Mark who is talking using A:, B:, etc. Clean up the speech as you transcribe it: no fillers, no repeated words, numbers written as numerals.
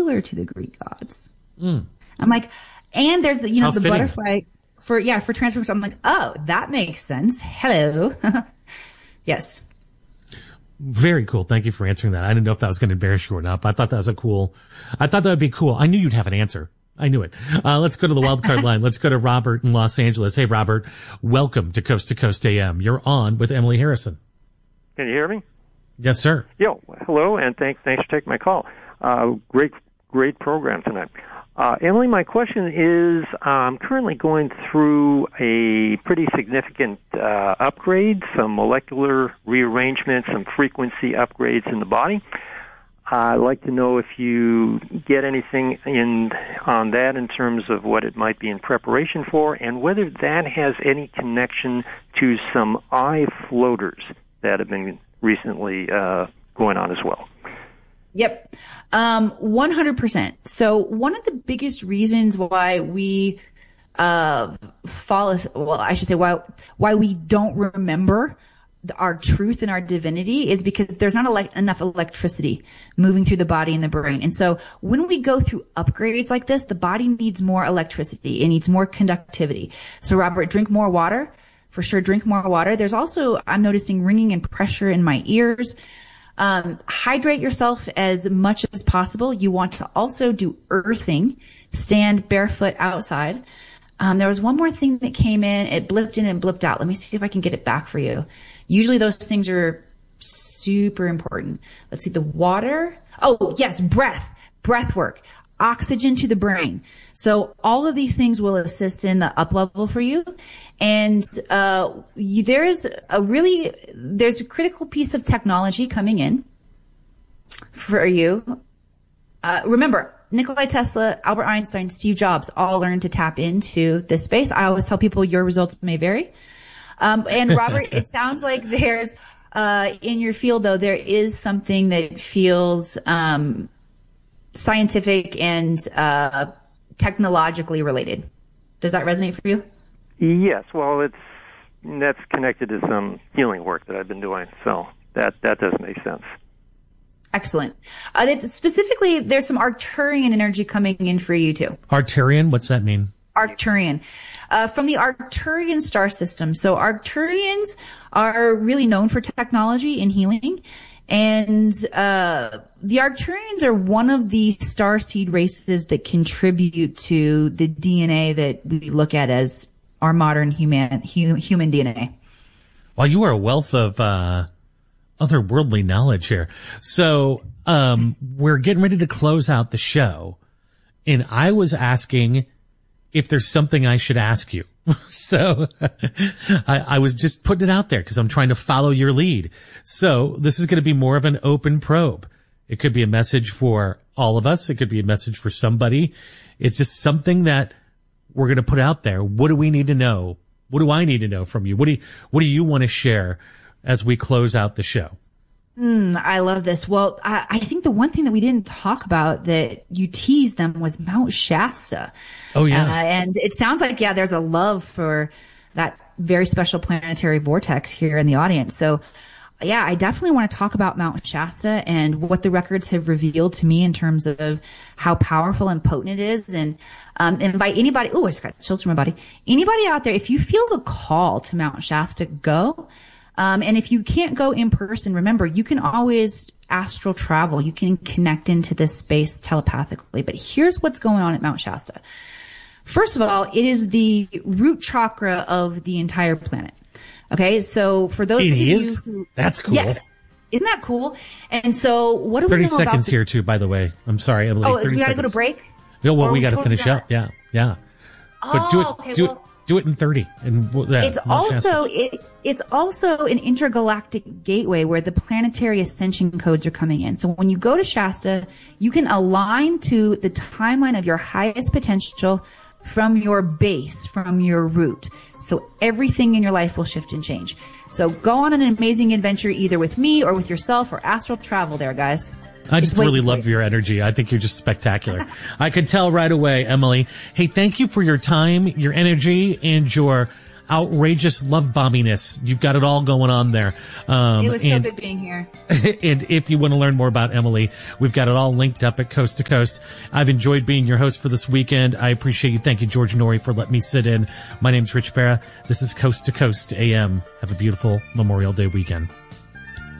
A: similar to the Greek gods. I'm like, and there's the, the fitting. Butterfly for transformation. I'm like, oh, that makes sense. Hello. Yes.
B: Very cool. Thank you for answering that. I didn't know if that was going to embarrass you or not, but I thought that would be cool. I knew you'd have an answer. I knew it. Let's go to the wildcard line. Let's go to Robert in Los Angeles. Hey, Robert, welcome to Coast AM. You're on with Emily Harrison.
C: Can you hear me?
B: Yes, sir.
C: Yo, hello, and thanks for taking my call. Great program tonight. Emily, my question is, I'm currently going through a pretty significant upgrade, some molecular rearrangement, some frequency upgrades in the body. I'd like to know if you get anything on that in terms of what it might be in preparation for, and whether that has any connection to some eye floaters that have been recently going on as well.
A: Yep. 100%. So one of the biggest reasons why we why we don't remember our truth and our divinity is because there's not enough electricity moving through the body and the brain. And so when we go through upgrades like this, the body needs more electricity. It needs more conductivity. So Robert, drink more water. For sure, drink more water. There's also, I'm noticing ringing and pressure in my ears. Hydrate yourself as much as possible. You want to also do earthing. Stand barefoot outside. There was one more thing that came in. It blipped in and blipped out. Let me see if I can get it back for you. Usually those things are super important. Let's see, the water. Oh, yes, breath work, oxygen to the brain. So all of these things will assist in the up level for you. And there's a critical piece of technology coming in for you. Remember, Nikola Tesla, Albert Einstein, Steve Jobs all learned to tap into this space. I always tell people your results may vary. And Robert, it sounds like there's in your field though there is something that feels scientific and technologically related. Does that resonate for you? Yes.
C: Well, that's connected to some healing work that I've been doing, so that does make sense.
A: Excellent. Specifically, there's some Arcturian energy coming in for you too.
B: Arcturian? What's that mean?
A: Arcturian. From the Arcturian star system. So Arcturians are really known for technology and healing. And the Arcturians are one of the starseed races that contribute to the DNA that we look at as our modern human DNA.
B: Well, you are a wealth of otherworldly knowledge here. So we're getting ready to close out the show, and I was asking if there's something I should ask you. So I was just putting it out there because I'm trying to follow your lead. So this is going to be more of an open probe. It could be a message for all of us. It could be a message for somebody. It's just something that we're going to put out there. What do we need to know? What do I need to know from you? What do you want to share as we close out the show?
A: I love this. Well, I think the one thing that we didn't talk about that you teased them was Mount Shasta.
B: Oh, yeah.
A: And it sounds like, there's a love for that very special planetary vortex here in the audience. So, I definitely want to talk about Mount Shasta and what the records have revealed to me in terms of how powerful and potent it is. And invite anybody, I just got chills from my body. Anybody out there, if you feel the call to Mount Shasta, go. And if you can't go in person, remember, you can always astral travel. You can connect into this space telepathically. But here's what's going on at Mount Shasta. First of all, it is the root chakra of the entire planet. Okay, so for those of you who...
B: That's cool.
A: Yes. Isn't that cool? And so what do we know about...
B: 30 seconds here, too, by the way. I'm sorry, Emily.
A: Oh, we got to go to break?
B: No, well, we got to finish up. Yeah. But do it in 30. And
A: it's also an intergalactic gateway where the planetary ascension codes are coming in. So when you go to Shasta, you can align to the timeline of your highest potential from your base, from your root. So everything in your life will shift and change. So go on an amazing adventure either with me or with yourself or astral travel there, guys.
B: I just really love your energy. I think you're just spectacular. I could tell right away, Emily. Hey, thank you for your time, your energy, and your outrageous love bombiness. You've got it all going on there.
A: It was so good being here.
B: And if you want to learn more about Emily, we've got it all linked up at Coast to Coast. I've enjoyed being your host for this weekend. I appreciate you. Thank you, George Noory, for letting me sit in. My name's Rich Barra. This is Coast to Coast AM. Have a beautiful Memorial Day weekend.